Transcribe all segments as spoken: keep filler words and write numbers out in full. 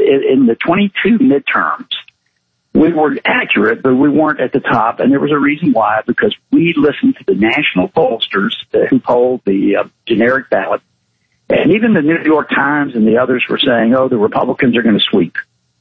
in the twenty-two midterms, we were accurate, but we weren't at the top, and there was a reason why, because we listened to the national pollsters who polled the uh, generic ballot, and even the New York Times and the others were saying, oh, the Republicans are going to sweep.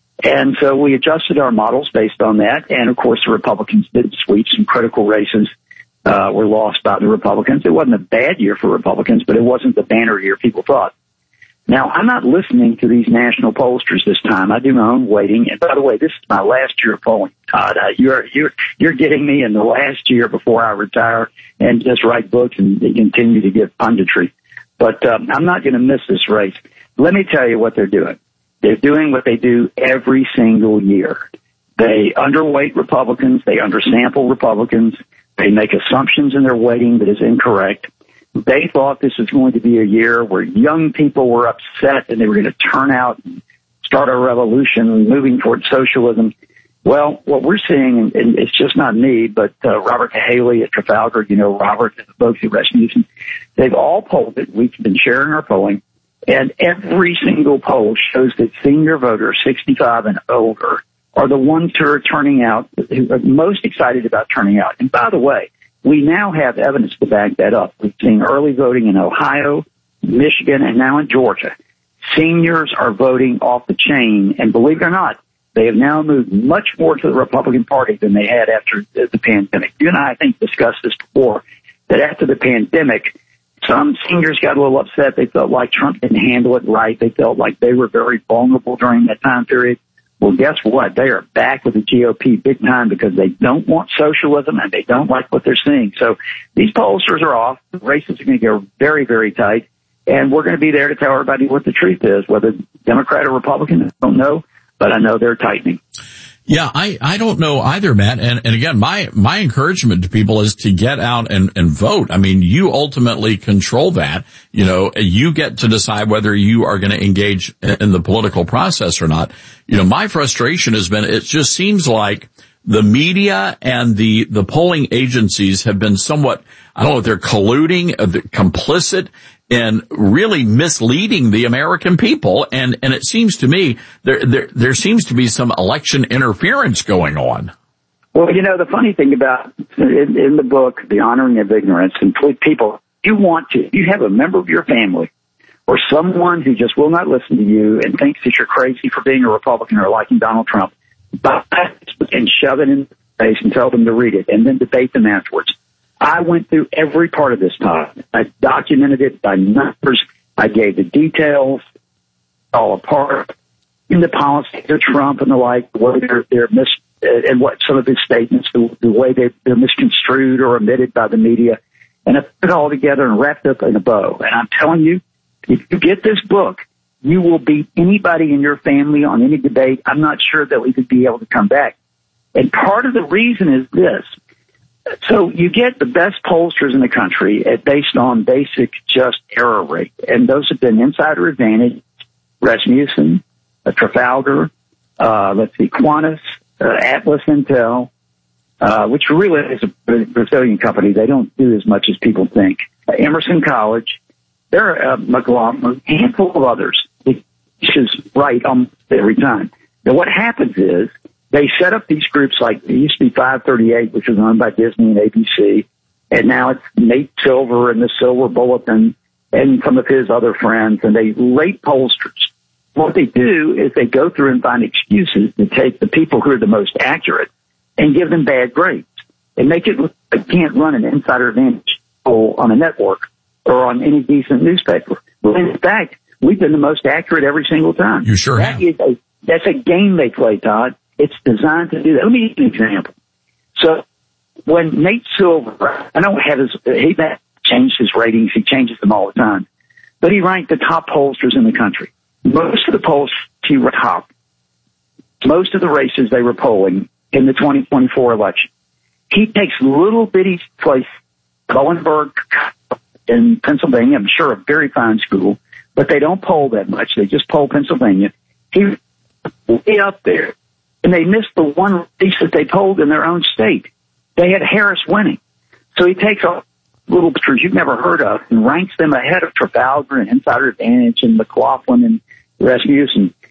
And so we adjusted our models based on that, and of course the Republicans did sweep. Some critical races uh, were lost by the Republicans. It wasn't a bad year for Republicans, but it wasn't the banner year people thought. Now, I'm not listening to these national pollsters this time. I do my own weighting. And by the way, this is my last year of polling, Todd. Uh, you're, you're, you're getting me in the last year before I retire and just write books and continue to give punditry. But um, I'm not going to miss this race. Let me tell you what they're doing. They're doing what they do every single year. They underweight Republicans. They undersample Republicans. They make assumptions in their weighting that is incorrect. They thought this was going to be a year where young people were upset and they were going to turn out and start a revolution moving towards socialism. Well, what we're seeing, and it's just not me, but uh, Robert Haley at Trafalgar, you know, Robert and the folks at Rasmussen, they've all polled it. We've been sharing our polling, and every single poll shows that senior voters, sixty-five and older, are the ones who are turning out, who are most excited about turning out. And by the way, we now have evidence to back that up. We've seen early voting in Ohio, Michigan, and now in Georgia. Seniors are voting off the chain, and believe it or not, they have now moved much more to the Republican Party than they had after the pandemic. You and I, I think, discussed this before, that after the pandemic, some seniors got a little upset. They felt like Trump didn't handle it right. They felt like they were very vulnerable during that time period. Well, guess what? They are back with the G O P big time because they don't want socialism and they don't like what they're seeing. So these pollsters are off. The races are going to go very, very tight. And we're going to be there to tell everybody what the truth is, whether Democrat or Republican, I don't know, but I know they're tightening. Yeah, I, I don't know either, Matt. And, and again, my, my encouragement to people is to get out and, and vote. I mean, you ultimately control that. You know, you get to decide whether you are going to engage in the political process or not. You know, my frustration has been, it just seems like the media and the, the polling agencies have been somewhat, I don't know if they're colluding, complicit, and really misleading the American people. And, and it seems to me there, there, there seems to be some election interference going on. Well, you know, the funny thing about in, in the book, The Honoring of Ignorance, and people, you want to, you have a member of your family or someone who just will not listen to you and thinks that you're crazy for being a Republican or liking Donald Trump, buy it and shove it in their face and tell them to read it and then debate them afterwards. I went through every part of this time. I documented it by numbers. I gave the details all apart in the policy of Trump and the like, the way they're, they're mis, and what some of his statements, the, the way they, they're misconstrued or omitted by the media. And I put it all together and wrapped up in a bow. And I'm telling you, if you get this book, you will beat anybody in your family on any debate. I'm not sure that we could be able to come back. And part of the reason is this. So you get the best pollsters in the country at, based on basic just error rate. And those have been Insider Advantage, Rasmussen, uh, Trafalgar, uh, let's see, Quantis, uh, Atlas Intel, uh, which really is a Brazilian company. They don't do as much as people think. Uh, Emerson College. There are uh, McLaughlin, a handful of others. Which is right almost every time. Now what happens is, they set up these groups like, it used to be five thirty-eight, which was owned by Disney and A B C, and now it's Nate Silver and the Silver Bulletin and some of his other friends, and they rate pollsters. What they do is they go through and find excuses to take the people who are the most accurate and give them bad grades and make it look like you can't run an Insider Advantage poll on a network or on any decent newspaper. Well, in fact, we've been the most accurate every single time. You sure that have. Is a, that's a game they play, Todd. It's designed to do that. Let me give you an example. So when Nate Silver, I don't have his, he changed his ratings. He changes them all the time. But he ranked the top pollsters in the country. Most of the polls he ranked top. Most of the races they were polling in the twenty twenty-four election. He takes little bitty place, Bowenberg in Pennsylvania, I'm sure a very fine school, but they don't poll that much. They just poll Pennsylvania. He way up there. And they missed the one race that they polled in their own state. They had Harris winning. So he takes a little pictures you've never heard of and ranks them ahead of Trafalgar and Insider Advantage and McLaughlin and Rasmussen.